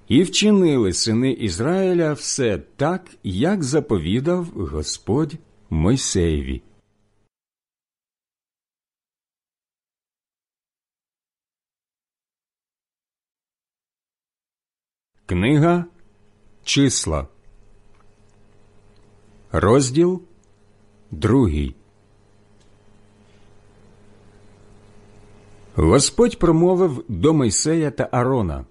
І вчинили сини Ізраїля все так, як заповідав Господь Мойсеєві. Книга Числа, розділ 2. Господь промовив до Мойсея та Аарона: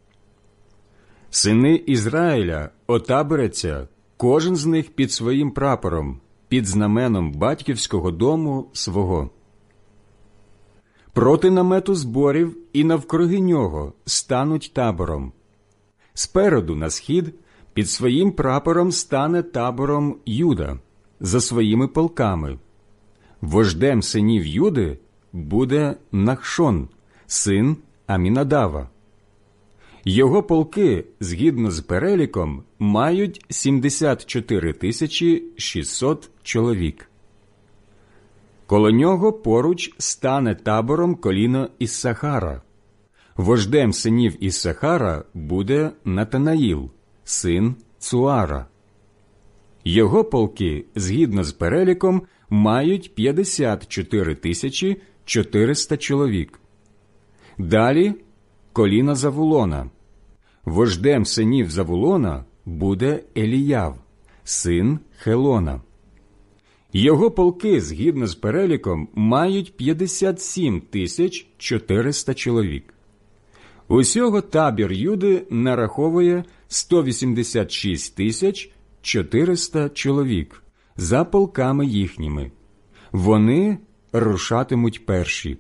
«Сини Ізраїля отаборяться, кожен з них під своїм прапором, під знаменом батьківського дому свого. Проти намету зборів і навкруги нього стануть табором. Спереду на схід під своїм прапором стане табором Юда за своїми полками. Вождем синів Юди буде Нахшон, син Амінадава. Його полки, згідно з переліком, мають 74 600 чоловік. Коло нього поруч стане табором коліно Іссахара. Вождем синів Іссахара буде Натанаїл, син Цуара. Його полки, згідно з переліком, мають 54 400 чоловік. Далі коліно Завулона. Вождем синів Завулона буде Еліяв, син Хелона. Його полки, згідно з переліком, мають 57 400 чоловік. Усього табір Юди нараховує 186 400 чоловік за полками їхніми. Вони рушатимуть перші.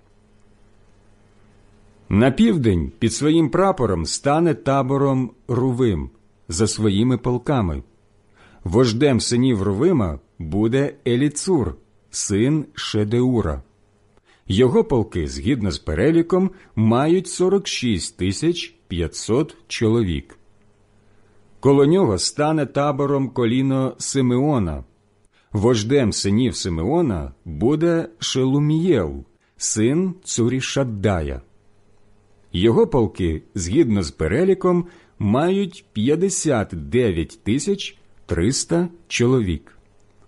На південь під своїм прапором стане табором Рувим за своїми полками. Вождем синів Рувима буде Еліцур, син Шедеура. Його полки, згідно з переліком, мають 46 500 чоловік. Коло нього стане табором коліно Симеона. Вождем синів Симеона буде Шелумієл, син Цурішаддая. Його полки, згідно з переліком, мають 59 300 чоловік.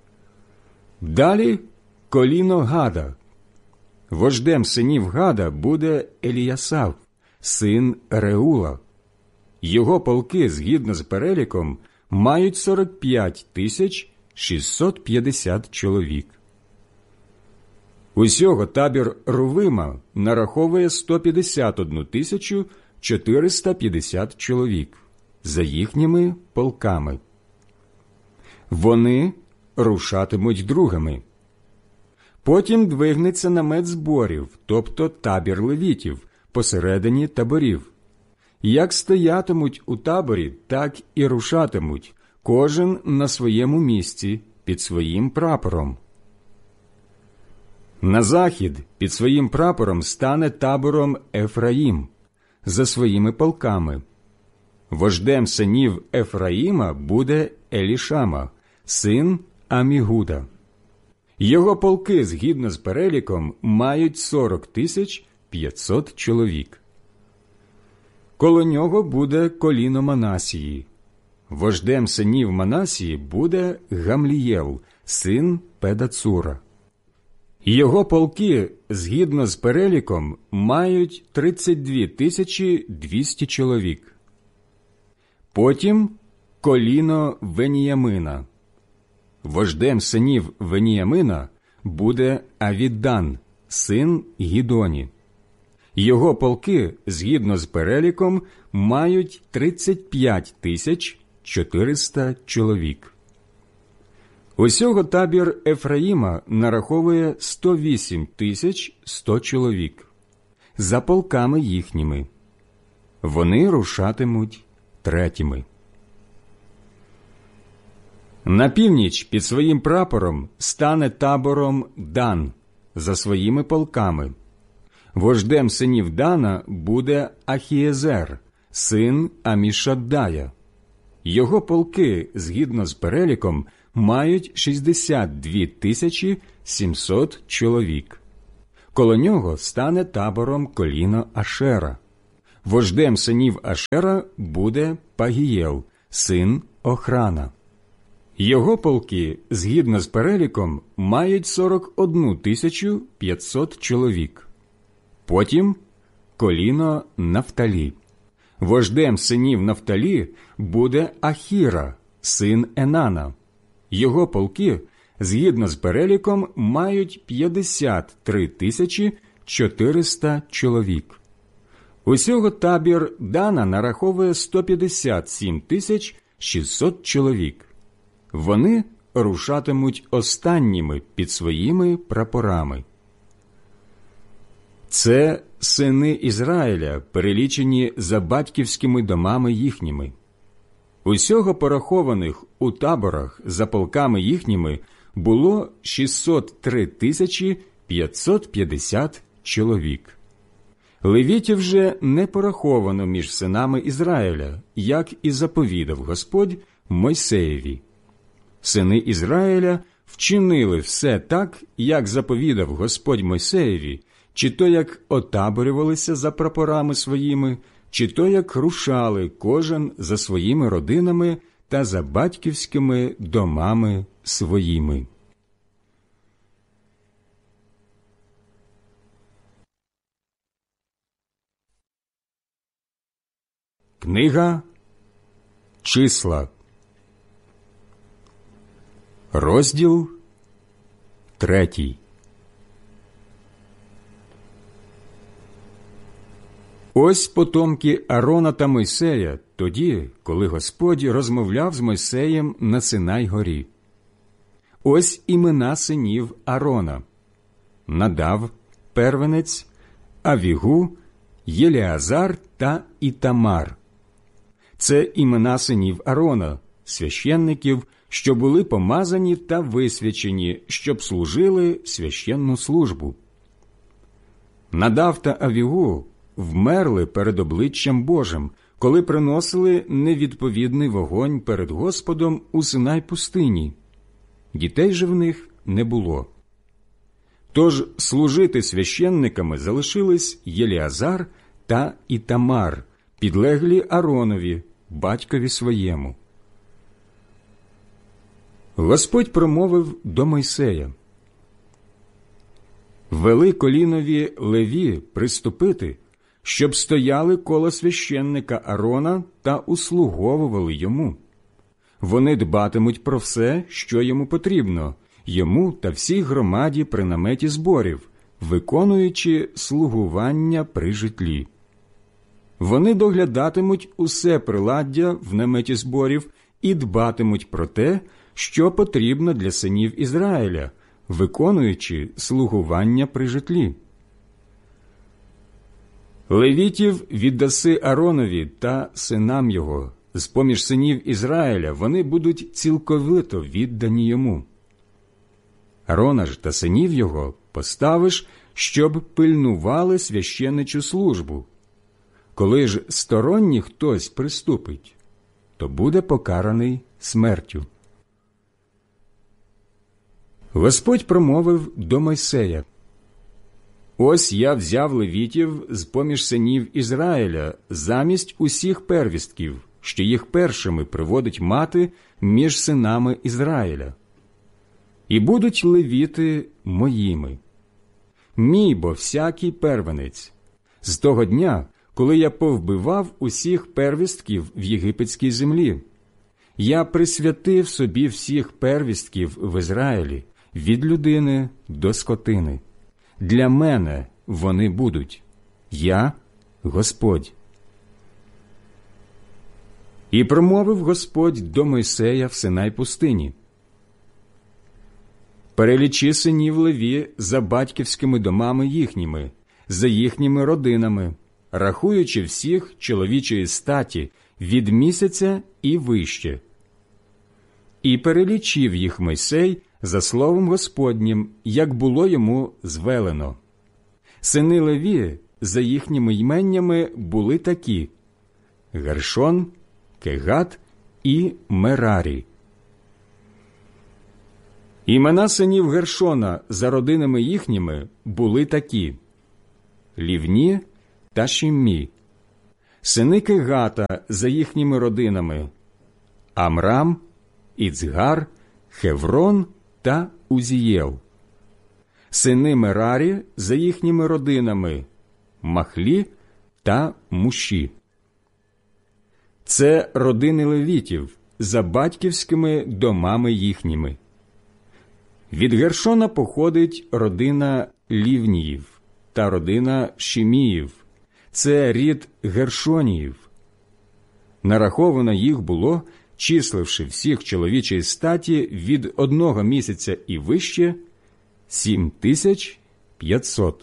Далі коліно Гада. Вождем синів Гада буде Еліясав, син Реула. Його полки, згідно з переліком, мають 45 650 чоловік. Усього табір Рувима нараховує 151 450 чоловік за їхніми полками. Вони рушатимуть другими. Потім двигнеться намет зборів, тобто табір левітів, посередині таборів. Як стоятимуть у таборі, так і рушатимуть, кожен на своєму місці, під своїм прапором. На захід під своїм прапором стане табором Ефраїм за своїми полками. Вождем синів Ефраїма буде Елішама, син Амігуда. Його полки, згідно з переліком, мають 40 500 чоловік. Коло нього буде коліно Манасії. Вождем синів Манасії буде Гамлієл, син Педацура. Його полки, згідно з переліком, мають 32 200 чоловік. Потім коліно Веніямина. Вождем синів Веніямина буде Авідан, син Гідоні. Його полки, згідно з переліком, мають 35 400 чоловік. Усього табір Ефраїма нараховує 108 100 чоловік за полками їхніми. Вони рушатимуть третіми. На північ під своїм прапором стане табором Дан за своїми полками. Вождем синів Дана буде Ахієзер, син Амішаддая. Його полки, згідно з переліком, мають 62 700 чоловік. Коло нього стане табором коліно Ашера. Вождем синів Ашера буде Пагієл, син Охрана. Його полки, згідно з переліком, мають 41 500 чоловік. Потім коліно Нафталі. Вождем синів Нафталі буде Ахіра, син Енана. Його полки, згідно з переліком, мають 53 400 чоловік. Усього табір Дана нараховує 157 600 чоловік. Вони рушатимуть останніми під своїми прапорами. Це сини Ізраїля, перелічені за батьківськими домами їхніми. Усього порахованих у таборах за полками їхніми було 603 550 чоловік. Левітів же не пораховано між синами Ізраїля, як і заповідав Господь Мойсеєві. Сини Ізраїля вчинили все так, як заповідав Господь Мойсеєві, чи то як отаборювалися за прапорами своїми, чи то як рушали кожен за своїми родинами та за батьківськими домами своїми. Книга Числа, розділ 3. Ось потомки Аарона та Мойсея тоді, коли Господь розмовляв з Мойсеєм на Синай-горі. Ось імена синів Аарона: Надав, первенець, Авігу, Єлеазар та Ітамар. Це імена синів Аарона, священників, що були помазані та висвячені, щоб служили священну службу. Надав та Авігу вмерли перед обличчям Божим, коли приносили невідповідний вогонь перед Господом у Синай-пустині. Дітей же в них не було. Тож служити священниками залишились Єлеазар та Ітамар, підлеглі Ааронові, батькові своєму. Господь промовив до Мойсея: «Вели колінові Леві приступити, щоб стояли коло священника Аарона та услуговували йому. Вони дбатимуть про все, що йому потрібно, йому та всій громаді при наметі зборів, виконуючи слугування при житлі. Вони доглядатимуть усе приладдя в наметі зборів і дбатимуть про те, що потрібно для синів Ізраїля, виконуючи слугування при житлі. Левітів віддаси Ааронові та синам його. З-поміж синів Ізраїля вони будуть цілковито віддані йому. Аарона ж та синів його поставиш, щоб пильнували священничу службу. Коли ж сторонній хтось приступить, то буде покараний смертю». Господь промовив до Мойсея: «Ось я взяв левітів з-поміж синів Ізраїля замість усіх первістків, що їх першими приводить мати між синами Ізраїля. І будуть левіти моїми. Мій бо всякий первенець. З того дня, коли я повбивав усіх первістків в єгипетській землі, я присвятив собі всіх первістків в Ізраїлі, від людини до скотини. Для мене вони будуть. Я – Господь». І промовив Господь до Мойсея в Синай-пустині: «Перелічи синів Леві за батьківськими домами їхніми, за їхніми родинами, рахуючи всіх чоловічої статі від місяця і вище». І перелічив їх Мойсей за словом Господнім, як було йому звелено. Сини Леві за їхніми йменнями були такі: Гершон, Кегат і Мерарі. Імена синів Гершона за родинами їхніми були такі: Лівні та Шиммі. Сини Кегата за їхніми родинами – Амрам, Іцгар, Хеврон та Узієл. Сини Мерарі за їхніми родинами – Махлі та Муші. Це родини левітів за батьківськими домами їхніми. Від Гершона походить родина Лівніїв та родина Шиміїв. Це рід Гершоніїв. Нараховано їх було, числивши всіх чоловічої статі від 1 місяця і вище, 7500.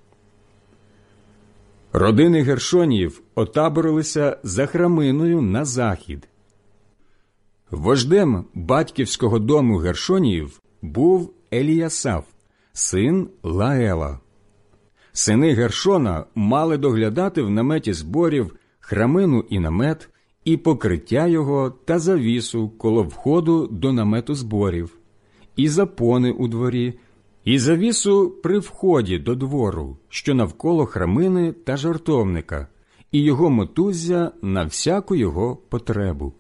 Родини Гершоніїв отаборилися за Храминою на захід. Вождем батьківського дому Гершоніїв був Еліясаф, син Лаела. Сини Гершона мали доглядати в наметі зборів храмину і намет, і покриття його та завісу коло входу до намету зборів, і запони у дворі, і завісу при вході до двору, що навколо храмини та жертовника, і його мотуззя на всяку його потребу.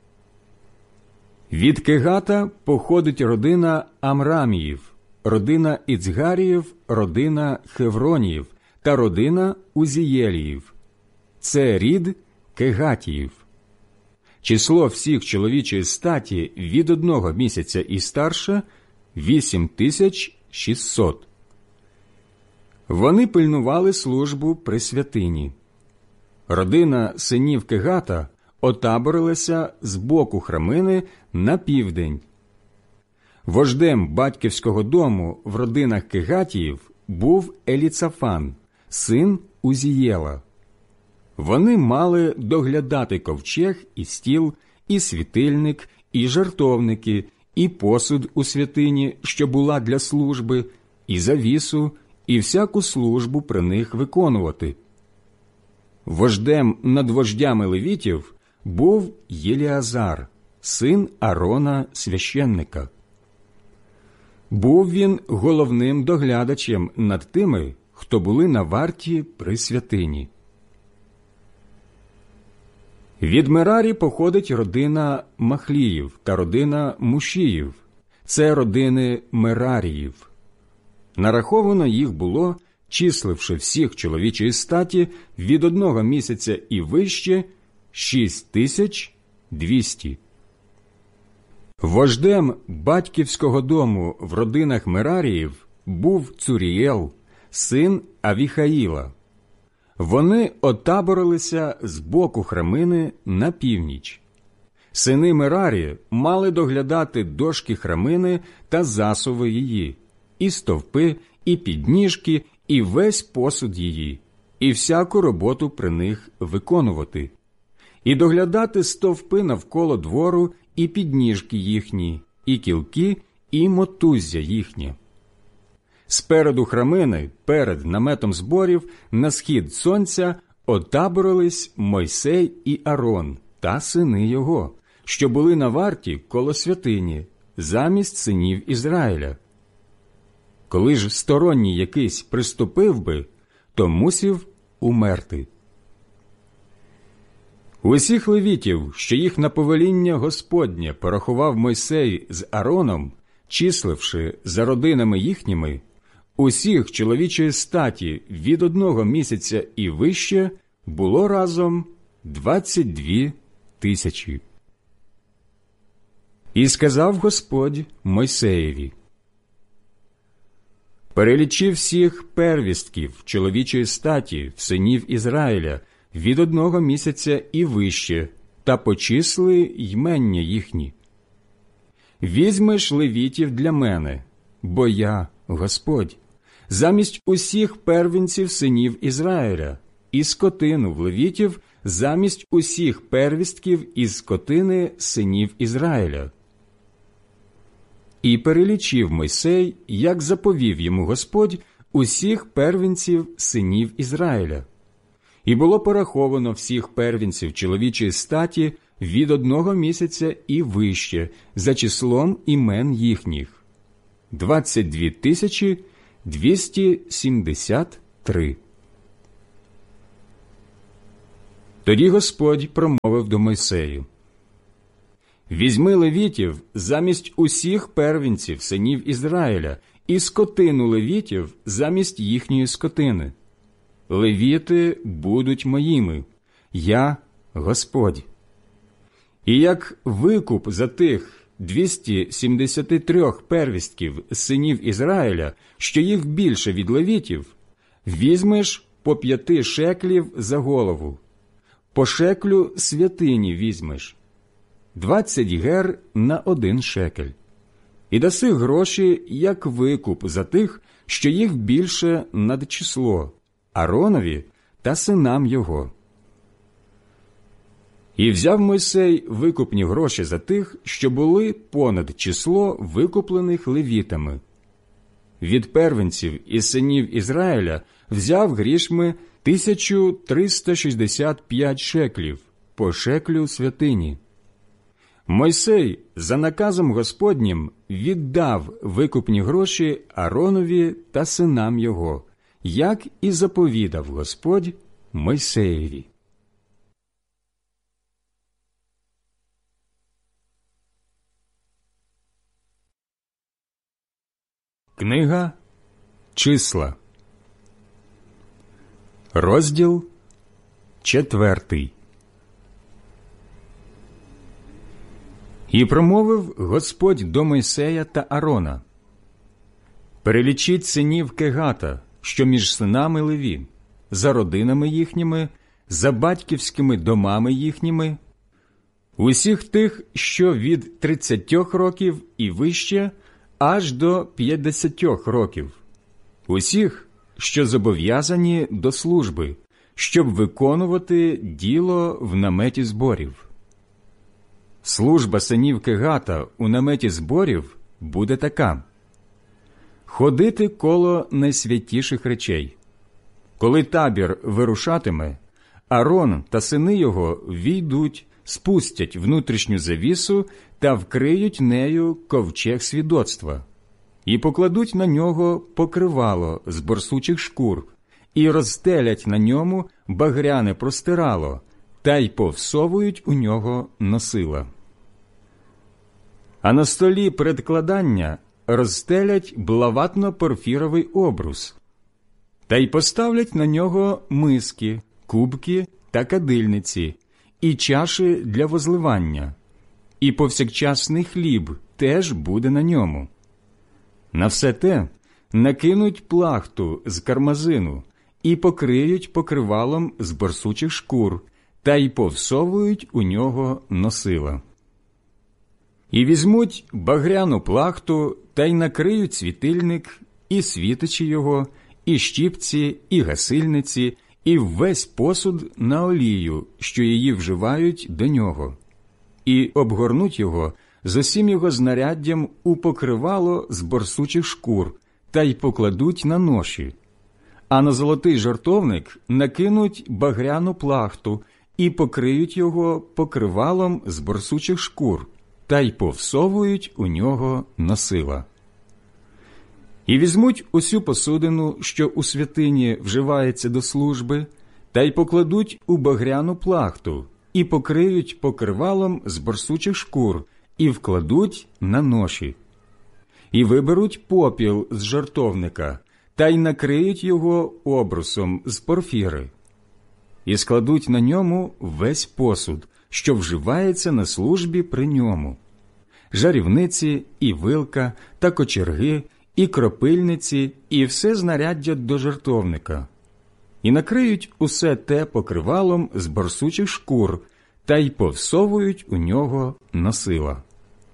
Від Кегата походить родина Амраміїв, родина Іцгаріїв, родина Хевроніїв та родина Узієліїв. Це рід Кегатіїв. Число всіх чоловічої статі від 1 місяця і старше – 8600. Вони пильнували службу при святині. Родина синів Кегата отаборилася з боку храмини на південь. Вождем батьківського дому в родинах Кегатіїв був Еліцафан, син Узієла. Вони мали доглядати ковчег і стіл, і світильник, і жертовники, і посуд у святині, що була для служби, і завісу, і всяку службу при них виконувати. Вождем над вождями левітів був Єліазар, син Арона священника. Був він головним доглядачем над тими, хто були на варті при святині. Від Мерарі походить родина Махліїв та родина Мушіїв. Це родини Мераріїв. Нараховано їх було, числивши всіх чоловічої статі від 1 місяця і вище, 6200. Вождем батьківського дому в родинах Мераріїв був Цурієл, син Авіхаїла. Вони отаборилися з боку храмини на північ. Сини Мерарі мали доглядати дошки храмини та засуви її, і стовпи, і підніжки, і весь посуд її, і всяку роботу при них виконувати, і доглядати стовпи навколо двору, і підніжки їхні, і кілки, і мотуззя їхнє. Спереду храмини, перед наметом зборів, на схід сонця отаборились Мойсей і Арон та сини його, що були на варті коло святині, замість синів Ізраїля. Коли ж сторонній якийсь приступив би, то мусів умерти. Усіх левітів, що їх на повеління Господнє порахував Мойсей з Ароном, числивши за родинами їхніми, усіх чоловічої статі від 1 місяця і вище було разом 22 тисячі. І сказав Господь Мойсеєві: «Перелічи всіх первістків чоловічої статі в синів Ізраїля від 1 місяця і вище, та почисли ймення їхні. Візьмеш левітів для мене, бо я, Господь, замість усіх первенців синів Ізраїля, і скотину в левітів замість усіх первістків із скотини синів Ізраїля». І перелічив Мойсей, як заповів йому Господь, усіх первенців синів Ізраїля. І було пораховано всіх первенців чоловічої статі від 1 місяця і вище, за числом імен їхніх – 22 273. Тоді Господь промовив до Мойсею: «Візьми левітів замість усіх первенців синів Ізраїля і скотину левітів замість їхньої скотини. Левіти будуть моїми, я Господь. І як викуп за тих 273 первістків синів Ізраїля, що їх більше від левітів, візьмеш по 5 шеклів за голову, по шеклю святині візьмеш, 20 гер на 1 шекель, і даси гроші, як викуп за тих, що їх більше над число, Ааронові та синам його». І взяв Мойсей викупні гроші за тих, що були понад число викуплених левітами. Від первенців і синів Ізраїля взяв грішми 1365 шеклів по шеклю святині. Мойсей за наказом Господнім віддав викупні гроші Ааронові та синам його, як і заповідав Господь Мойсеєві. Книга Числа, розділ 4. І промовив Господь до Мойсея та Аарона: «Перелічіть синів Кегата, що між синами Леві, за родинами їхніми, за батьківськими домами їхніми, усіх тих, що від 30 років і вище, аж до 50 років, усіх, що зобов'язані до служби, щоб виконувати діло в наметі зборів. Служба синів Кегата у наметі зборів буде така: ходити коло найсвятіших речей. Коли табір вирушатиме, Аарон та сини його війдуть, спустять внутрішню завісу та вкриють нею ковчег свідоцтва, і покладуть на нього покривало з борсучих шкур, і розстелять на ньому багряне простирало, та й повсовують у нього носила. А на столі предкладання розстелять блаватно-порфіровий обрус, та й поставлять на нього миски, кубки та кадильниці, і чаші для возливання, і повсякчасний хліб теж буде на ньому. На все те накинуть плахту з кармазину і покриють покривалом з борсучих шкур, та й повсовують у нього носила. І візьмуть багряну плахту та й накриють світильник, і світичі його, і щіпці, і гасильниці, і весь посуд на олію, що її вживають до нього, і обгорнуть його з усім його знаряддям у покривало з борсучих шкур, та й покладуть на ноші. А на золотий жертовник накинуть багряну плахту і покриють його покривалом з борсучих шкур, та й повсовують у нього носила. І візьмуть усю посудину, що у святині вживається до служби, та й покладуть у багряну плахту, і покриють покривалом з борсучих шкур, і вкладуть на ноші. І виберуть попіл з жертовника, та й накриють його обрусом з порфіри. І складуть на ньому весь посуд, що вживається на службі при ньому: жарівниці, і вилка, та кочерги, і кропильниці, і все знаряддя до жертовника. І накриють усе те покривалом з борсучих шкур, та й повсовують у нього носила.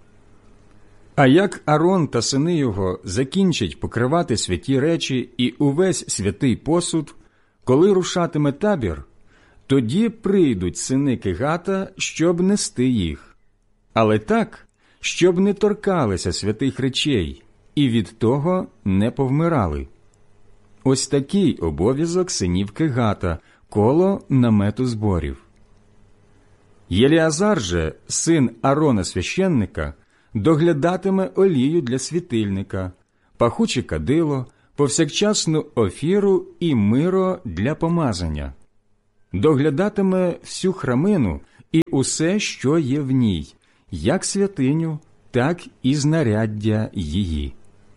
А як Аарон та сини його закінчать покривати святі речі і увесь святий посуд, коли рушатиме табір, тоді прийдуть сини Кегата, щоб нести їх, але так, щоб не торкалися святих речей і від того не повмирали. Ось такий обов'язок синів Кегата коло намету зборів. Єліазар же, син Аарона священника, доглядатиме олію для світильника, пахуче кадило, повсякчасну офіру і миро для помазання. доглядатиме всю храмину і усе, що є в ній, як святиню, так і знаряддя її.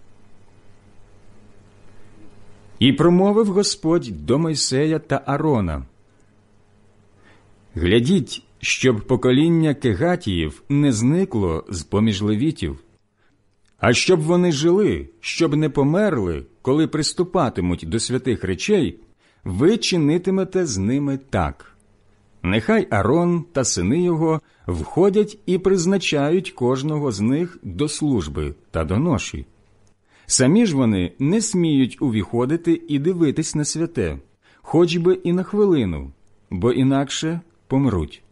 І промовив Господь до Мойсея та Аарона: «Глядіть, щоб покоління Кегатіїв не зникло з-поміж левітів, а щоб вони жили, щоб не померли, коли приступатимуть до святих речей, ви чинитимете з ними так. Нехай Аарон та сини його входять і призначають кожного з них до служби та до ноші. Самі ж вони не сміють увіходити і дивитись на святе, хоч би і на хвилину, бо інакше помруть».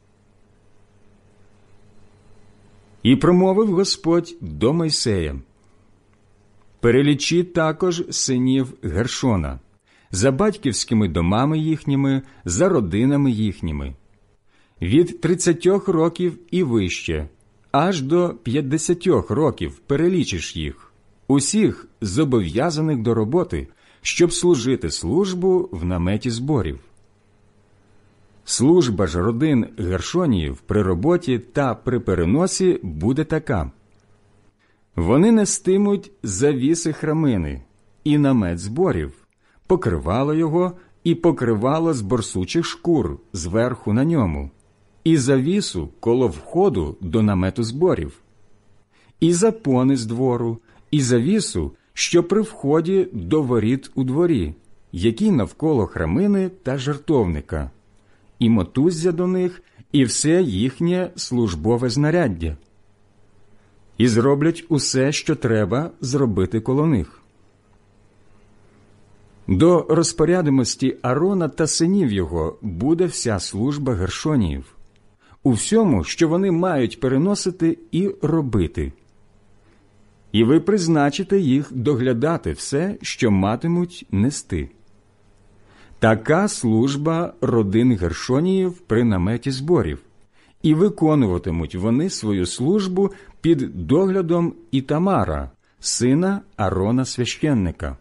І промовив Господь до Мойсея: «Перелічи також синів Гершона за батьківськими домами їхніми, за родинами їхніми, від 30 років і вище, аж до 50 років перелічиш їх, усіх зобов'язаних до роботи, щоб служити службу в наметі зборів. Служба ж родин Гершоніїв при роботі та при переносі буде така. Вони нестимуть завіси храмини і намет зборів, покривало його і покривало з борсучих шкур зверху на ньому, і завісу коло входу до намету зборів, і запони з двору, і завісу, що при вході до воріт у дворі, які навколо храмини та жертовника, і мотуззя до них, і все їхнє службове знаряддя. І зроблять усе, що треба зробити коло них. До розпорядимості Аарона та синів його буде вся служба Гершоніїв, у всьому, що вони мають переносити і робити. І ви призначите їх доглядати все, що матимуть нести. Така служба родин Гершоніїв при наметі зборів, і виконуватимуть вони свою службу під доглядом Ітамара, сина Аарона священника.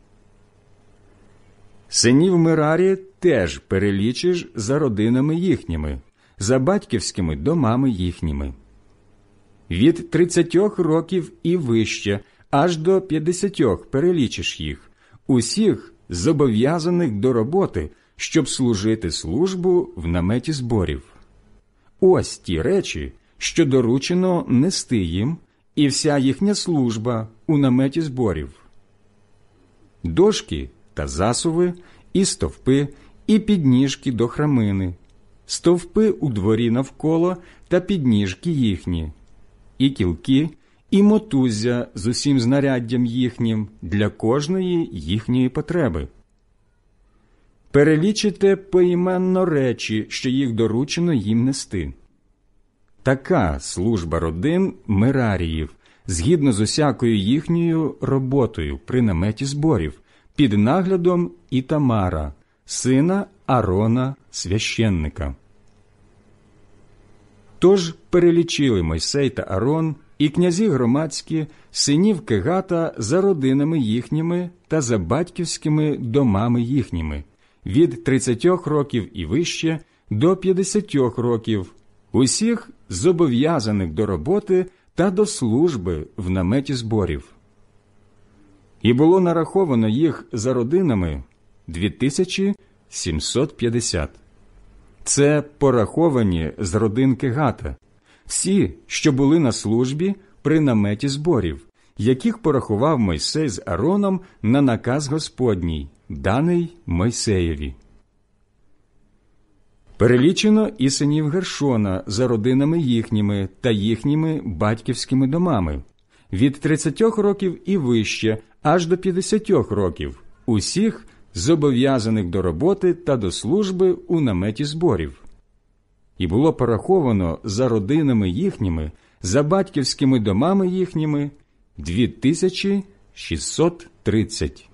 Синів Мерарі теж перелічиш за родинами їхніми, за батьківськими домами їхніми. Від 30 років і вище, аж до 50 перелічиш їх, усіх зобов'язаних до роботи, щоб служити службу в наметі зборів. Ось ті речі, що доручено нести їм, і вся їхня служба у наметі зборів: дошки та засуви, і стовпи, і підніжки до храмини, стовпи у дворі навколо та підніжки їхні, і кілки, і мотуззя з усім знаряддям їхнім для кожної їхньої потреби. Перелічите поіменно речі, що їх доручено їм нести. Така служба родин Мераріїв, згідно з усякою їхньою роботою при наметі зборів, під наглядом Ітамара, сина Аарона священника. Тож перелічили Мойсей та Аарон і князі громадські синів Кегата за родинами їхніми та за батьківськими домами їхніми, від 30 років і вище до 50 років, усіх зобов'язаних до роботи та до служби в наметі зборів. І було нараховано їх за родинами 2750. Це пораховані з родин Кегата, всі, що були на службі при наметі зборів, яких порахував Мойсей з Аароном на наказ Господній, даний Мойсеєві. Перелічено і синів Гершона за родинами їхніми та їхніми батьківськими домами, від 30 років і вище, аж до 50 років, усіх зобов'язаних до роботи та до служби у наметі зборів. І було пораховано за родинами їхніми, за батьківськими домами їхніми 2630.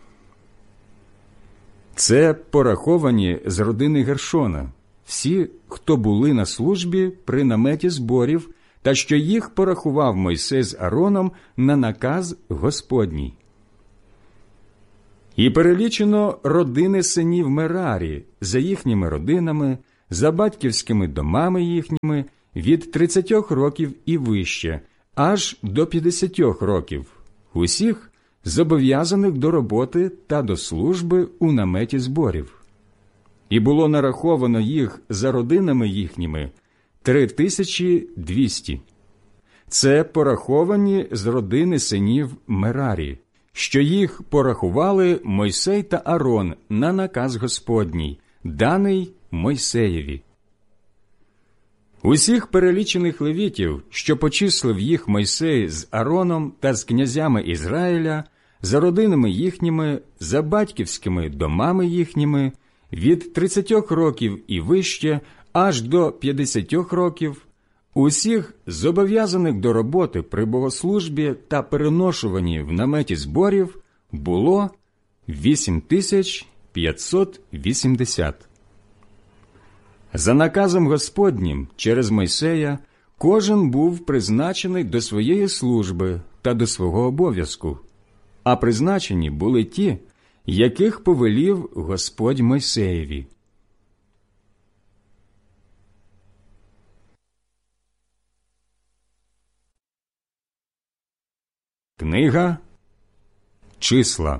Це пораховані з родини Гершона, всі, хто були на службі при наметі зборів, та що їх порахував Мойсей з Аароном на наказ Господній. І перелічено родини синів Мерарі за їхніми родинами, за батьківськими домами їхніми, від 30 років і вище, аж до 50 років, усіх зобов'язаних до роботи та до служби у наметі зборів. І було нараховано їх за родинами їхніми 3200. Це пораховані з родини синів Мерарі, що їх порахували Мойсей та Арон на наказ Господній, даний Мойсеєві. Усіх перелічених левітів, що почислив їх Мойсей з Ароном та з князями Ізраїля, за родинами їхніми, за батьківськими домами їхніми, від 30 років і вище, аж до 50 років, усіх зобов'язаних до роботи при богослужбі та переношуванні в наметі зборів було 8580. За наказом Господнім через Мойсея кожен був призначений до своєї служби та до свого обов'язку, а призначені були ті, яких повелів Господь Мойсеєві. Книга Числа,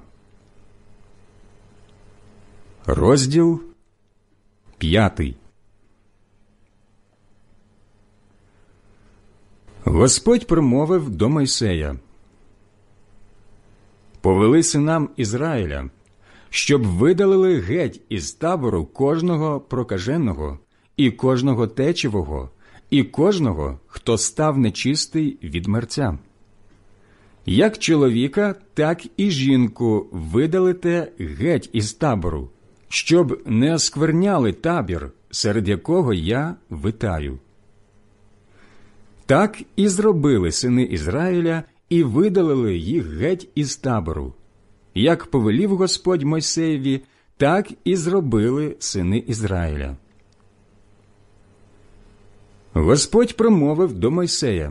розділ 5. Господь промовив до Мойсея: «Повели синам Ізраїля, щоб видалили геть із табору кожного прокаженого, і кожного течевого, і кожного, хто став нечистий від мерця. Як чоловіка, так і жінку видалите геть із табору, щоб не оскверняли табір, серед якого я витаю». Так і зробили сини Ізраїля, і видалили їх геть із табору. Як повелів Господь Мойсеєві, так і зробили сини Ізраїля. Господь промовив до Мойсея: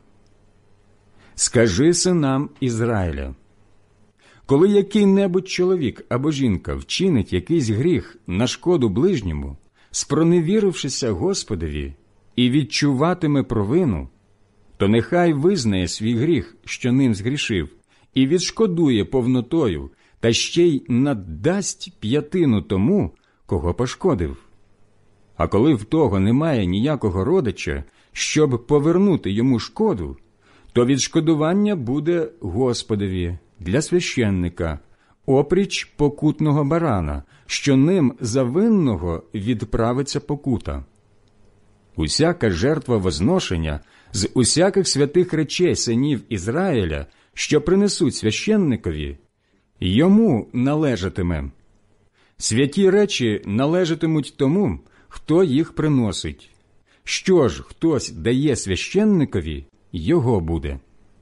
«Скажи синам Ізраїля: коли який-небудь чоловік або жінка вчинить якийсь гріх на шкоду ближньому, спроневірившися Господові, і відчуватиме провину, то нехай визнає свій гріх, що ним згрішив, і відшкодує повнотою, та ще й наддасть п'ятину тому, кого пошкодив. А коли в того немає ніякого родича, щоб повернути йому шкоду, то відшкодування буде Господові для священника, опріч покутного барана, що ним за винного відправиться покута. Усяка жертва возношення з усяких святих речей синів Ізраїля, що принесуть священникові, йому належатиме. Святі речі належатимуть тому, хто їх приносить. Що ж хтось дає священникові, його буде».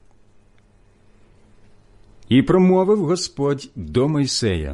І промовив Господь до Мойсея: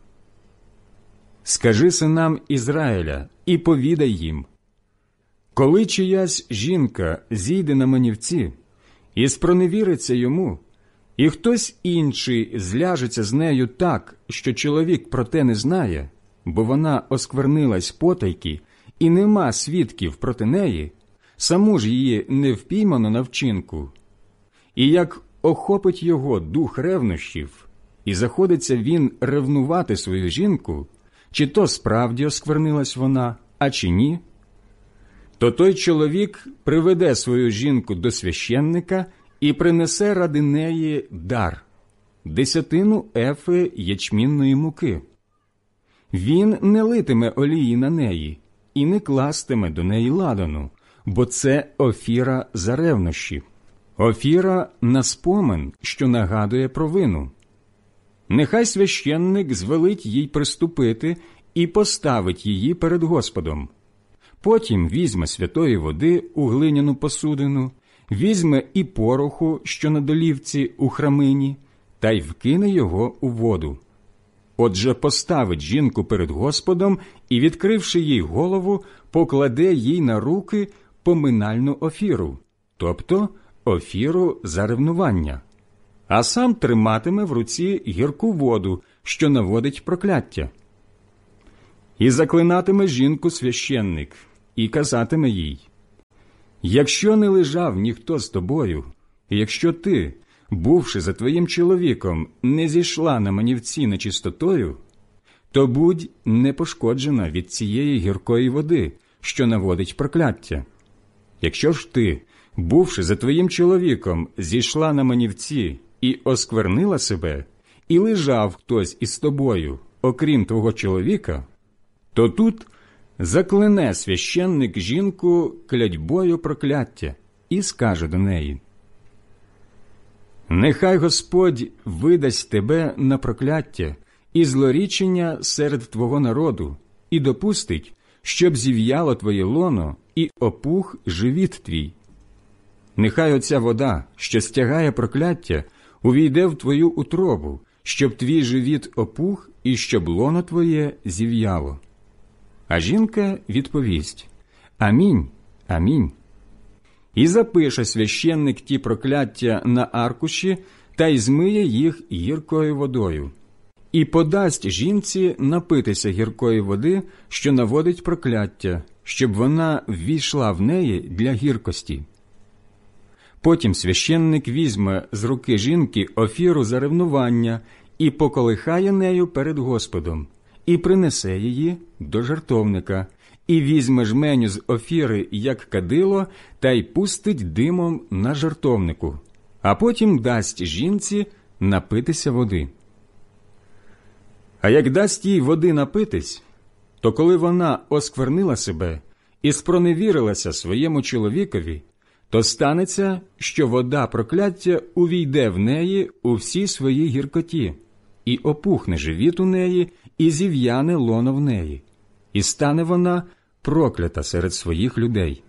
«Скажи синам Ізраїля і повідай їм: коли чиясь жінка зійде на манівці і спроневіриться йому, і хтось інший зляжеться з нею так, що чоловік про те не знає, бо вона осквернилась потайки, і нема свідків проти неї, саму ж її не впіймано на вчинку, і як охопить його дух ревнощів, і заходиться він ревнувати свою жінку, чи то справді осквернилась вона, а чи ні, то той чоловік приведе свою жінку до священника і принесе ради неї дар – 10 ефи ячмінної муки. Він не литиме олії на неї і не кластиме до неї ладану, бо це офіра за ревнощі, офіра на спомин, що нагадує провину. Нехай священник звелить їй приступити і поставить її перед Господом. Потім візьме святої води у глиняну посудину, візьме і пороху, що на долівці у храмині, та й вкине його у воду. Отже, поставить жінку перед Господом і, відкривши їй голову, покладе їй на руки поминальну офіру, тобто офіру за ревнування, а сам триматиме в руці гірку воду, що наводить прокляття. І заклинатиме жінку священник, і казатиме їй: якщо не лежав ніхто з тобою, і якщо ти, бувши за твоїм чоловіком, не зійшла на манівці нечистотою, то будь непошкоджена від цієї гіркої води, що наводить прокляття. Якщо ж ти, бувши за твоїм чоловіком, зійшла на манівці і осквернила себе, і лежав хтось із тобою, окрім твого чоловіка, то тут заклине священник жінку клятьбою прокляття і скаже до неї: нехай Господь видасть тебе на прокляття і злорічення серед твого народу, і допустить, щоб зів'яло твоє лоно і опух живіт твій. Нехай оця вода, що стягає прокляття, увійде в твою утробу, щоб твій живіт опух і щоб лоно твоє зів'яло. А жінка відповість: амінь, амінь. І запише священник ті прокляття на аркуші та й змиє їх гіркою водою. І подасть жінці напитися гіркої води, що наводить прокляття, щоб вона ввійшла в неї для гіркості. Потім священник візьме з руки жінки офіру за ревнування і поколихає нею перед Господом, і принесе її до жертовника, і візьме жменю з офіри, як кадило, та й пустить димом на жертовнику, а потім дасть жінці напитися води. А як дасть їй води напитись, то коли вона осквернила себе і спроневірилася своєму чоловікові, то станеться, що вода прокляття увійде в неї у всій своїй гіркоті, і опухне живіт у неї, і зів'яне лоно в неї, і стане вона проклята серед своїх людей.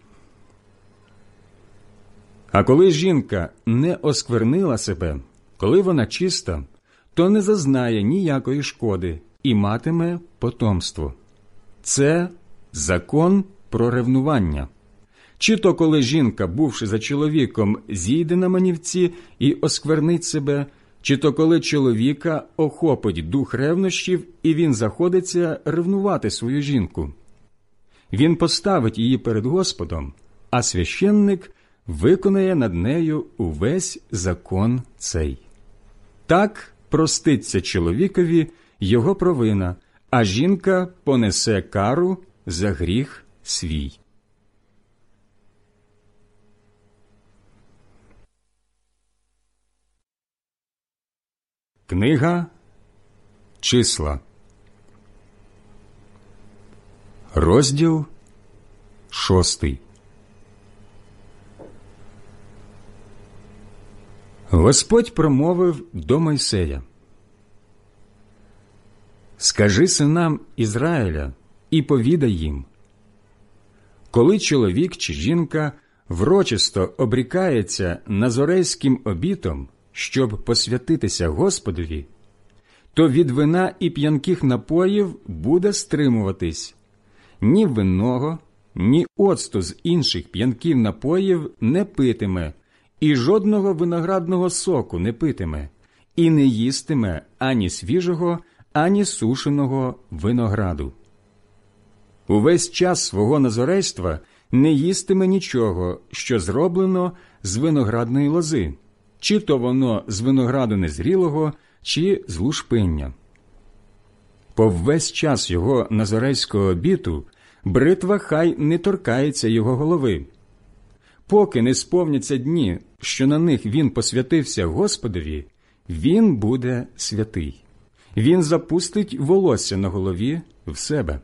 А коли жінка не осквернила себе, коли вона чиста, то не зазнає ніякої шкоди і матиме потомство. Це закон про ревнування. Чи то коли жінка, бувши за чоловіком, зійде на манівці і осквернить себе, чи то коли чоловіка охопить дух ревнощів, і він заходиться ревнувати свою жінку. Він поставить її перед Господом, а священник виконає над нею увесь закон цей. Так проститься чоловікові його провина, а жінка понесе кару за гріх свій. Книга Числа, розділ 6. Господь промовив до Мойсея: «Скажи синам Ізраїля і повідай їм: коли чоловік чи жінка врочисто обрікається назорейським обітом, щоб посвятитися Господові, то від вина і п'янких напоїв буде стримуватись. Ні винного, ні оцту з інших п'янких напоїв не питиме, і жодного виноградного соку не питиме, і не їстиме ані свіжого, ані сушеного винограду. Увесь час свого назорейства не їстиме нічого, що зроблено з виноградної лози, чи то воно з винограду незрілого, чи з лушпиння. По весь час його назорейського обіту бритва хай не торкається його голови. Поки не сповняться дні, що на них він посвятився Господові, він буде святий. Він запустить волосся на голові в себе.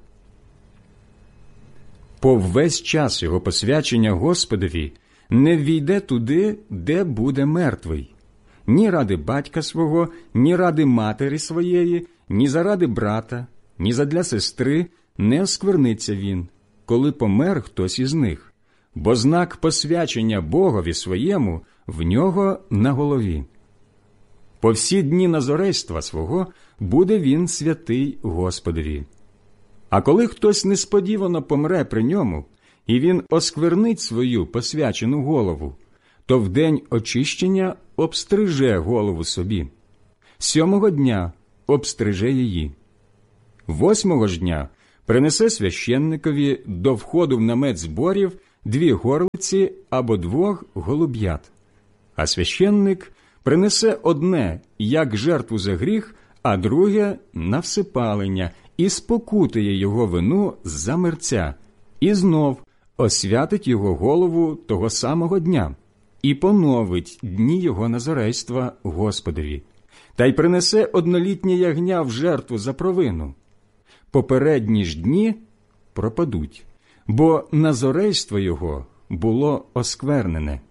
По весь час його посвячення Господові не ввійде туди, де буде мертвий. Ні ради батька свого, ні ради матері своєї, ні заради брата, ні задля сестри не оскверниться він, коли помер хтось із них, бо знак посвячення Богові своєму в нього на голові. По всі дні назорейства свого буде він святий Господові. А коли хтось несподівано помре при ньому, і він осквернить свою посвячену голову, то в день очищення обстриже голову собі. 7-го дня обстриже її. 8-го ж дня принесе священникові до входу в намет зборів 2 горлиці або 2 голуб'ят. А священник принесе одне, як жертву за гріх, а друге – на всипалення, і спокутує його вину за мерця, і знов освятить його голову того самого дня, і поновить дні його назарейства Господові, та й принесе однолітнє ягня в жертву за провину. Попередні ж дні пропадуть, бо назарейство його було осквернене.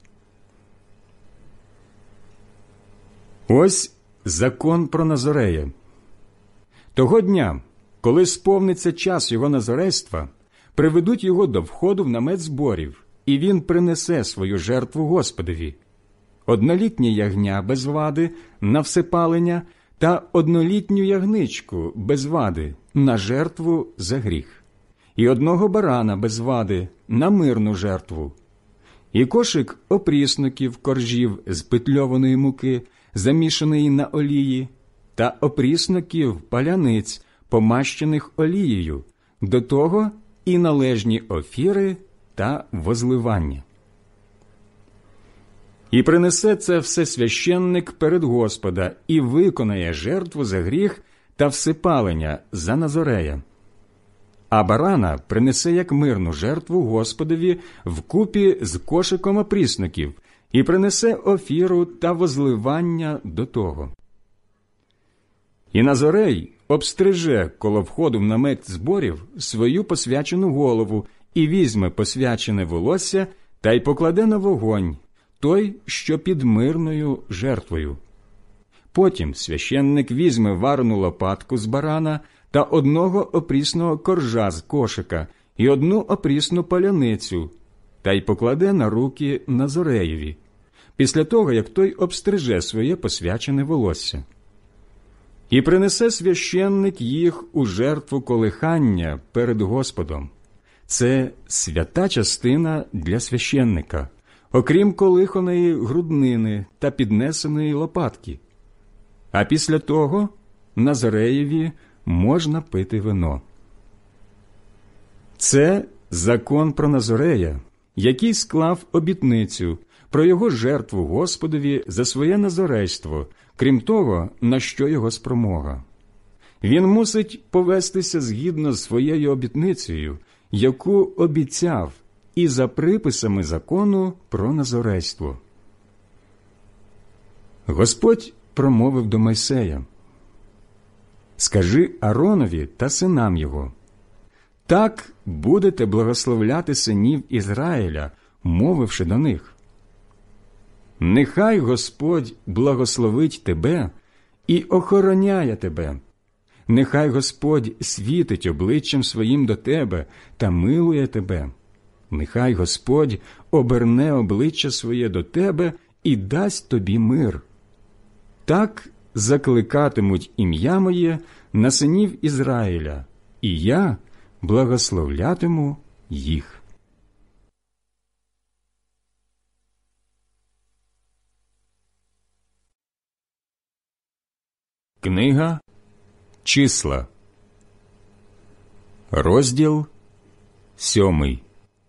Ось закон про Назарея. Того дня, коли сповниться час його назарейства, приведуть його до входу в намет зборів, і він принесе свою жертву Господові. Однолітнє ягня без вади на всипалення та однолітню ягничку без вади на жертву за гріх, і одного барана без вади на мирну жертву, і кошик опрісноків коржів з петльованої муки, замішаної на олії, та опрісноків паляниць, помащених олією, до того і належні офіри та возливання. І принесе це все священник перед Господа, і виконає жертву за гріх та всипалення за Назарея. А барана принесе як мирну жертву Господові вкупі з кошиком опрісноків, і принесе офіру та возливання до того. І Назарей обстриже коло входу в намет зборів свою посвячену голову і візьме посвячене волосся та й покладе на вогонь, той, що під мирною жертвою. Потім священник візьме варену лопатку з барана та одного опрісного коржа з кошика і одну опрісну паляницю, та й покладе на руки Назареєві, після того, як той обстриже своє посвячене волосся. І принесе священник їх у жертву колихання перед Господом. Це свята частина для священника, окрім колиханої груднини та піднесеної лопатки. А після того Назареєві можна пити вино. Це закон про Назарея, який склав обітницю про його жертву Господові за своє назарейство, крім того, на що його спромога. Він мусить повестися згідно з своєю обітницею, яку обіцяв, і за приписами закону про назарейство. Господь промовив до Мойсея: «Скажи Ааронові та синам його: так будете благословляти синів Ізраїля, мовивши до них: нехай Господь благословить тебе і охороняє тебе. Нехай Господь світить обличчям своїм до тебе та милує тебе. Нехай Господь оберне обличчя своє до тебе і дасть тобі мир. Так закликатимуть ім'я моє на синів Ізраїля, і я благословлятиму їх». Книга Числа, розділ 7.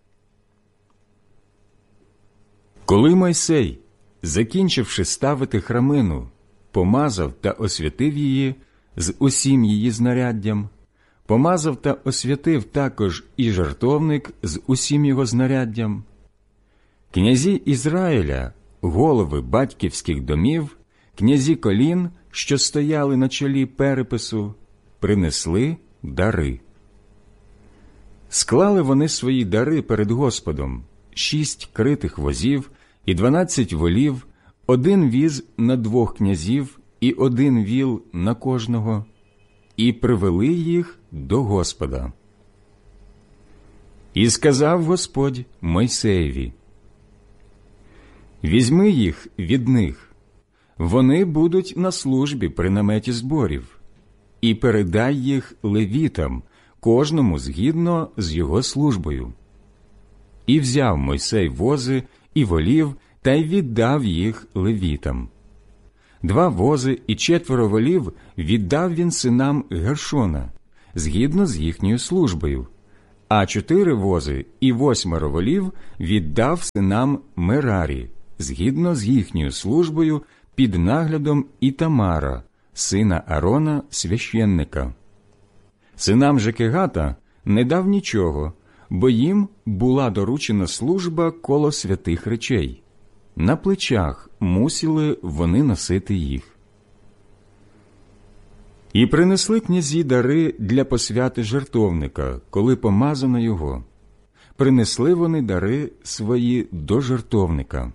Коли Мойсей, закінчивши ставити храмину, помазав та освятив її з усім її знаряддям, помазав та освятив також і жертовник з усім його знаряддям, князі Ізраїля, голови батьківських домів, князі колін, що стояли на чолі перепису, принесли дари. Склали вони свої дари перед Господом: 6 критих возів і 12 волів, 1 віз на 2 князів і 1 віл на кожного, і привели їх до Господа. І сказав Господь Мойсеєві: «Візьми їх від них, вони будуть на службі при наметі зборів, і передай їх левітам, кожному згідно з його службою». І взяв Мойсей вози і волів та й віддав їх левітам. 2 вози і 4 волів віддав він синам Гершона, згідно з їхньою службою, а 4 вози і 8 волів віддав синам Мерарі, згідно з їхньою службою, під наглядом Ітамара, сина Арона, священника. Синам же Кегата не дав нічого, бо їм була доручена служба коло святих речей. На плечах мусили вони носити їх. І принесли князі дари для посвяти жертовника, коли помазано його. Принесли вони дари свої до жертовника.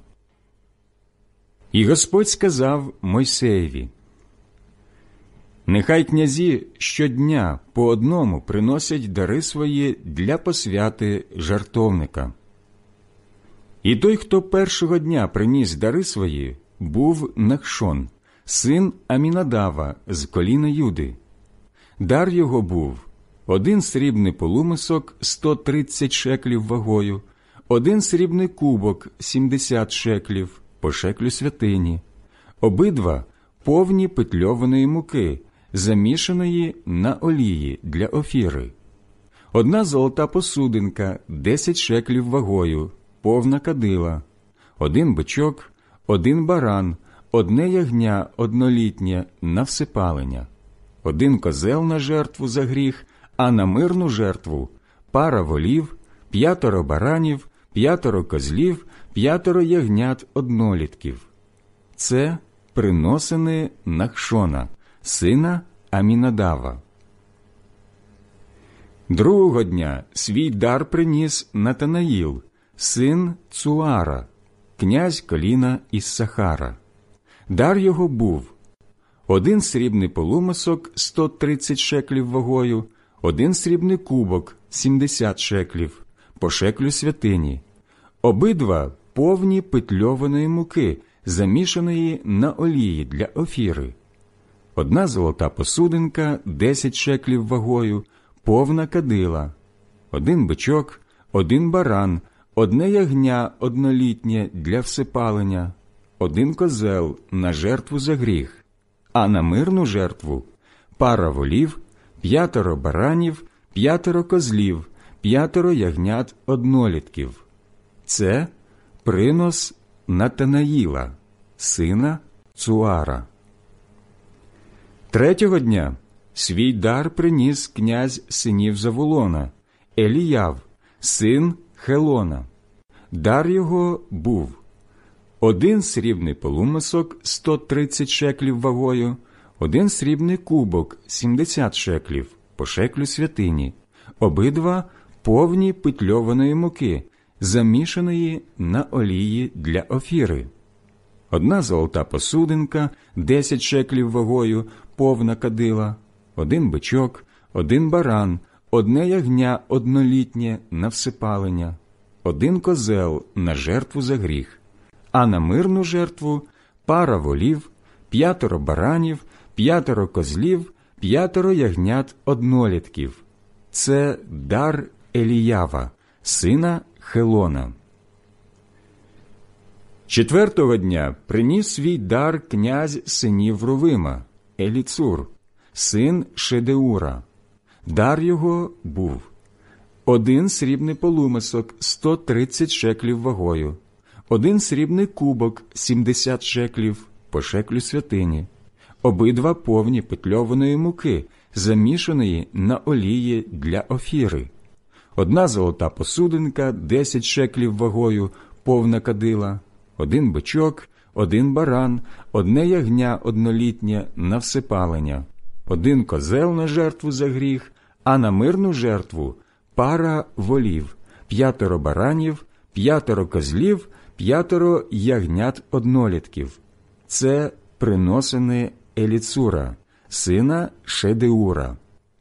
І Господь сказав Мойсеєві: «Нехай князі щодня по одному приносять дари свої для посвяти жертовника». І той, хто першого дня приніс дари свої, був Нахшон, син Амінадава з коліна Юди. Дар його був 1 срібний полумисок 130 шеклів вагою, 1 срібний кубок 70 шеклів по шеклю святині, обидва повні петльованої муки, замішаної на олії для офіри, 1 золота посудинка 10 шеклів вагою, повна кадила, 1 бичок, 1 баран, 1 ягня однолітнє на всипалення, 1 козел на жертву за гріх, а на мирну жертву пара волів, 5 баранів, 5 козлів, 5 ягнят однолітків. Це приносини Нахшона, сина Амінадава. Другого дня свій дар приніс Натанаїл, син Цуара, князь коліна Іссахара. Дар його був 1 срібний полумисок 130 шеклів вагою, 1 срібний кубок 70 шеклів по шеклю святині, обидва повні петльованої муки, замішаної на олії для офіри, 1 золота посудинка 10 шеклів вагою, повна кадила, 1 бичок, 1 баран, 1 ягня однолітнє для всипалення, 1 козел на жертву за гріх, а на мирну жертву пара волів, 5 баранів, 5 козлів, 5 ягнят однолітків. Це принос Натанаїла, сина Цуара. Третього дня свій дар приніс князь синів Завулона, Еліяв, син Хелона. Дар його був 1 срібний полумисок 130 шеклів вагою, 1 срібний кубок 70 шеклів по шеклю святині, обидва повні петльованої муки, замішаної на олії для офіри, 1 золота посудинка 10 шеклів вагою, повна кадила, 1 бичок, 1 баран, 1 ягня однолітнє на всипалення, 1 козел на жертву за гріх, а на мирну жертву пара волів, 5 баранів, 5 козлів, 5 ягнят однолітків. Це дар Еліява, сина Хелона. Четвертого дня приніс свій дар князь синів Рувима, Еліцур, син Шедеура. Дар його був 1 срібний полумисок 130 шеклів вагою, 1 срібний кубок 70 шеклів по шеклю святині, обидва повні петльованої муки, замішаної на олії для офіри, 1 золота посудинка 10 шеклів вагою, повна кадила, 1 бичок, 1 баран, 1 ягня однолітнє на всипалення, 1 козел на жертву за гріх, а на мирну жертву пара волів, 5 баранів, 5 козлів, 5 ягнят однолітків. Це приносини Еліцура, сина Шедеура.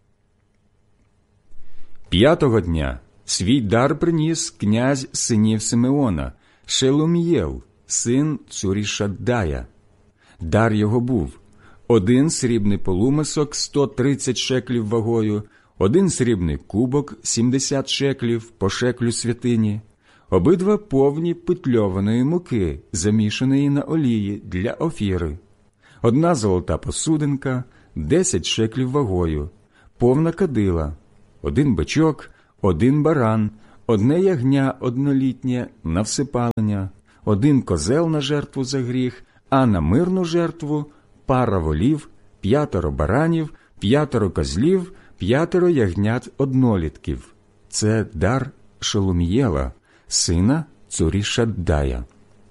П'ятого дня свій дар приніс князь синів Симеона, Шелумієл, син Цурішаддая. Дар його був 1 срібний полумисок 130 шеклів вагою, 1 срібний кубок 70 шеклів по шеклю святині, обидва повні петльованої муки, замішаної на олії для офіри, 1 золота посудинка, 10 шеклів вагою, повна кадила, 1 бичок, 1 баран, 1 ягня однолітнє на всипалення, 1 козел на жертву за гріх, а на мирну жертву пара волів, 5 баранів, 5 козлів, 5 ягнят однолітків. Це дар Шелумієла, сина Цурішаддая.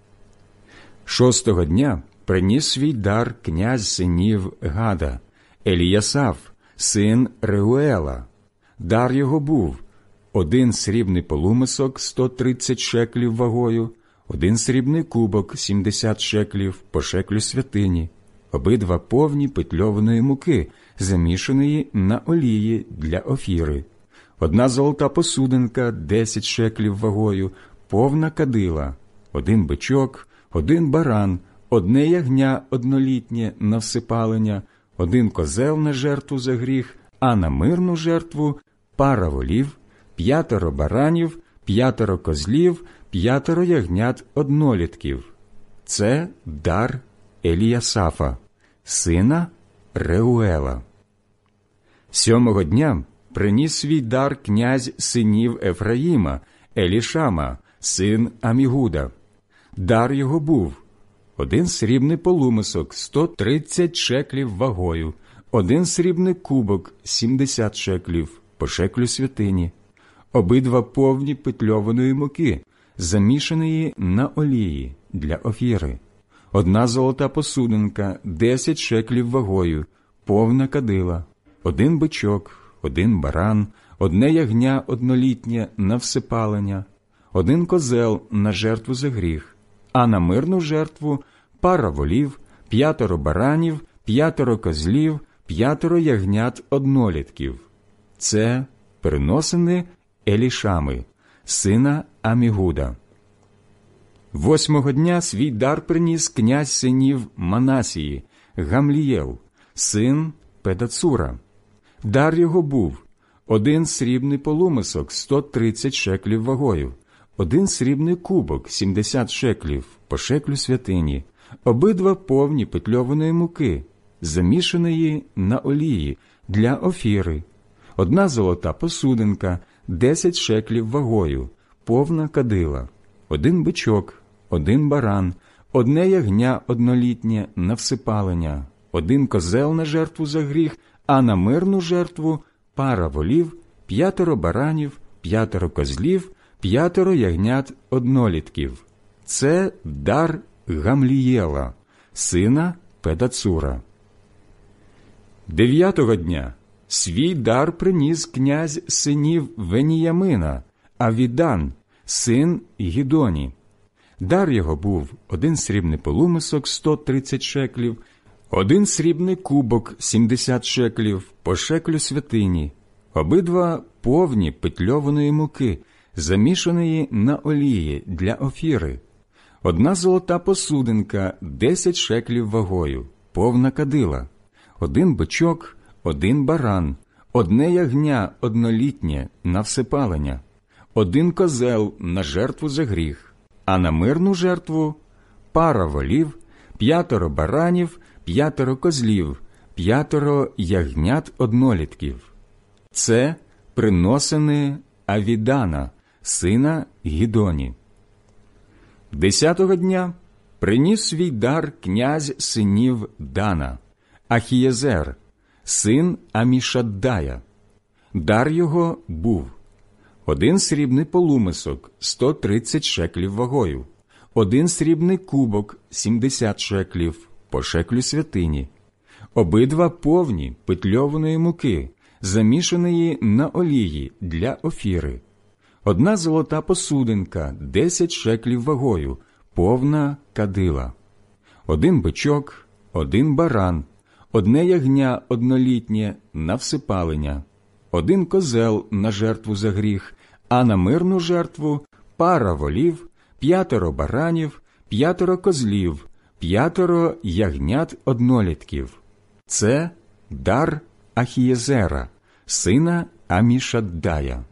6-го дня приніс свій дар князь синів Гада, Еліясаф, син Реуела. Дар його був 1 срібний полумисок 130 шеклів вагою, 1 срібний кубок 70 шеклів по шеклю святині, обидва повні петльованої муки, замішаної на олії для офіри, 1 золота посудинка 10 шеклів вагою, повна кадила, 1 бичок, 1 баран, 1 ягня однолітнє на всипалення, 1 козел на жертву за гріх, а на мирну жертву пара волів, 5 баранів, 5 козлів, 5 ягнят однолітків. Це дар Еліясафа, сина Реуела. 7-го дня приніс свій дар князь синів Ефраїма, Елішама, син Амігуда. Дар його був 1 срібний полумисок 130 шеклів вагою, 1 срібний кубок 70 шеклів по шеклю святині, обидва повні петльованої муки, замішаної на олії для офіри, 1 золота посудинка 10 шеклів вагою, повна кадила, 1 бичок, 1 баран, 1 ягня однолітнє на всипалення, 1 козел на жертву за гріх, а на мирну жертву пара волів, 5 баранів, 5 козлів, 5 ягнят однолітків. Це приносини Елішами, сина Амігуда. 8-го дня свій дар приніс князь синів Манасії, Гамлієл, син Педацура. Дар його був 1 срібний полумисок 130 шеклів вагою, 1 срібний кубок 70 шеклів по шеклю святині, обидва повні петльованої муки, замішаної на олії для офіри, 1 золота посудинка 10 шеклів вагою, повна кадила, 1 бичок, 1 баран, 1 ягня однолітнє на всипалення, 1 козел на жертву за гріх, а на мирну жертву пара волів, 5 баранів, 5 козлів, 5 ягнят однолітків. Це дар Гамлієла, сина Педацура. 9-го дня свій дар приніс князь синів Веніямина, Авідан, син Гідоні. Дар його був 1 срібний полумисок 130 шеклів, 1 срібний кубок 70 шеклів по шеклю святині, обидва повні петльованої муки, замішаної на олії для офіри, 1 золота посудинка 10 шеклів вагою, повна кадила, 1 бичок, 1 баран, 1 ягня однолітнє на всипалення, 1 козел на жертву за гріх, а на мирну жертву пара волів, 5 баранів, 5 козлів, 5 ягнят однолітків. Це приносини Авідана, сина Гідоні. 10-го дня приніс свій дар князь синів Дана, Ахієзер, син Амішаддая. Дар його був 1 срібний полумисок 130 шеклів вагою, 1 срібний кубок 70 шеклів по шеклю святині, обидва повні петльованої муки, замішаної на олії для офіри, 1 золота посудинка 10 шеклів вагою, повна кадила, 1 бичок, 1 баран, 1 ягня однолітнє на всипалення, 1 козел на жертву за гріх, а на мирну жертву пара волів, 5 баранів, 5 козлів, 5 ягнят однолітків. Це дар Ахієзера, сина Амішаддая.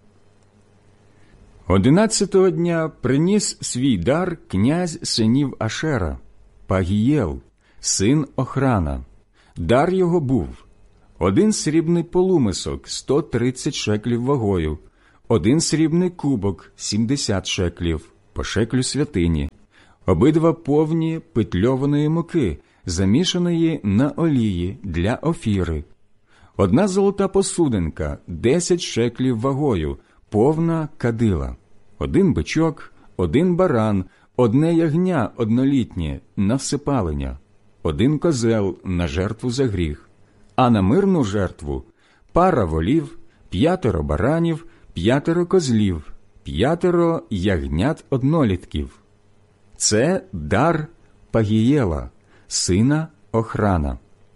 11-го дня приніс свій дар князь синів Ашера, Пагієл, син Охрана. Дар його був: 1 срібний полумисок 130 шеклів вагою, 1 срібний кубок 70 шеклів, по шеклю святині, обидва повні питльованої муки, замішаної на олії для офіри, 1 золота посудинка 10 шеклів вагою, повна кадила, 1 бичок, 1 баран, 1 ягня однолітнє на всипалення, 1 козел на жертву за гріх, а на мирну жертву пара волів, 5 баранів, 5 козлів, 5 ягнят однолітків. Це дар Пагієла, сина Охрана.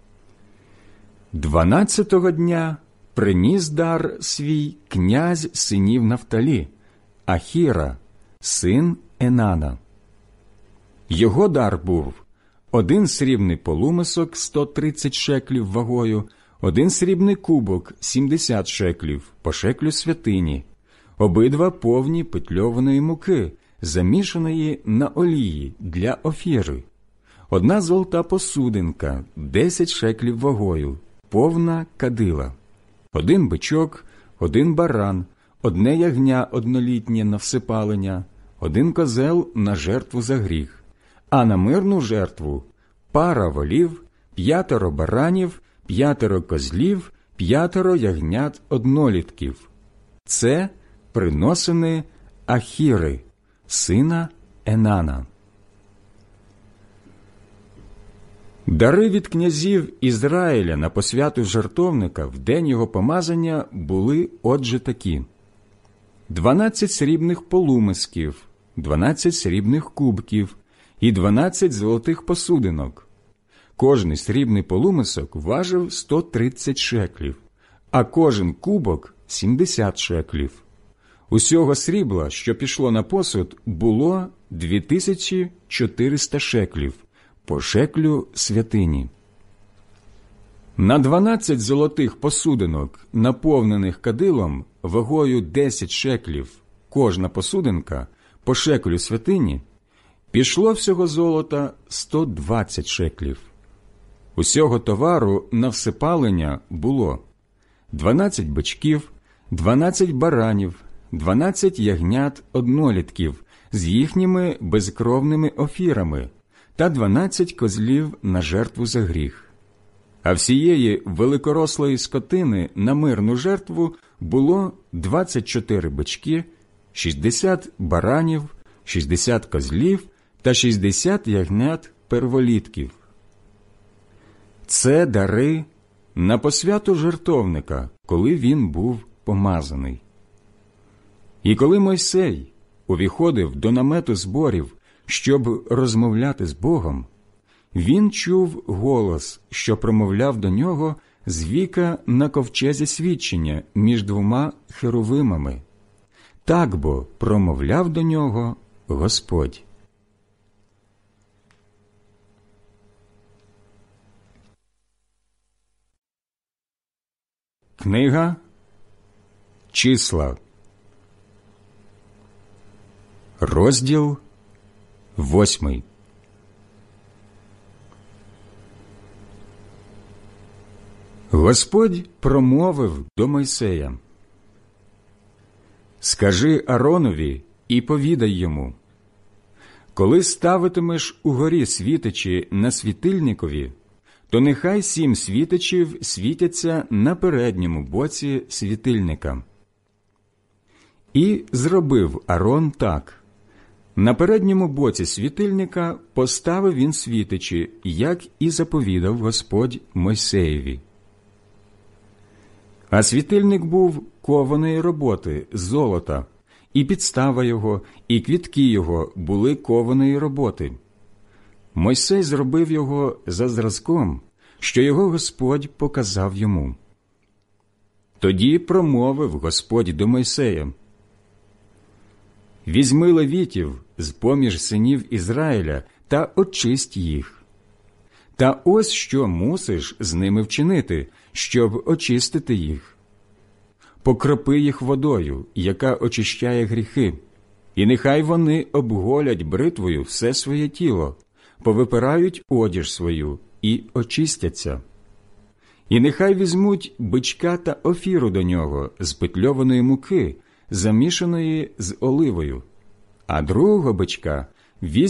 12-го дня приніс дар свій князь синів Нафталі, Ахіра, син Енана. Його дар був: 1 срібний полумисок 130 шеклів вагою, 1 срібний кубок 70 шеклів, по шеклю святині, обидва повні питльованої муки, замішаної на олії для офіри, 1 золота посудинка 10 шеклів вагою, повна кадила, 1 бичок, 1 баран, 1 ягня однолітнє на всипалення, 1 козел на жертву за гріх, а на мирну жертву пара волів, 5 баранів, 5 козлів, 5 ягнят однолітків. Це приносини Ахіри, сина Енана. Дари від князів Ізраїля на посвяту жертовника в день його помазання були отже такі: 12 срібних полумисків, 12 срібних кубків і 12 золотих посудинок. Кожний срібний полумисок важив 130 шеклів, а кожен кубок – 70 шеклів. Усього срібла, що пішло на посуд, було 2400 шеклів, по шеклю святині. На 12 золотих посудинок, наповнених кадилом, вагою 10 шеклів, кожна посудинка, по шеклю святині, пішло всього золота 120 шеклів. Усього товару на всипалення було 12 бичків, 12 баранів, 12 ягнят однолітків з їхніми безкровними офірами та 12 козлів на жертву за гріх. А всієї великорослої скотини на мирну жертву було 24 бички, 60 баранів, 60 козлів та 60 ягнят перволітків. Це дари на посвяту жертовника, коли він був помазаний. І коли Мойсей увіходив до намету зборів, щоб розмовляти з Богом, він чув голос, що промовляв до нього з віка на ковчезі свідчення між 2 херовимами. Так бо промовляв до нього Господь. Книга Числа, розділ 8. Господь промовив до Мойсея: «Скажи Аронові і повідай йому: коли ставитимеш угорі світичі на світильникові, то нехай 7 світичів світяться на передньому боці світильника». І зробив Арон так. На передньому боці світильника поставив він світичі, як і заповідав Господь Мойсеєві. А світильник був кованої роботи з золота, і підстава його, і квітки його були кованої роботи. Мойсей зробив його за зразком, що його Господь показав йому. Тоді промовив Господь до Мойсея: «Візьми левітів з-поміж синів Ізраїля та очисть їх. Та ось що мусиш з ними вчинити, щоб очистити їх. Покропи їх водою, яка очищає гріхи, і нехай вони обголять бритвою все своє тіло, повипирають одіж свою і очистяться. І нехай візьмуть бичка та офіру до нього з петльованої муки, замішаної з оливою, а другого бичка візьмуть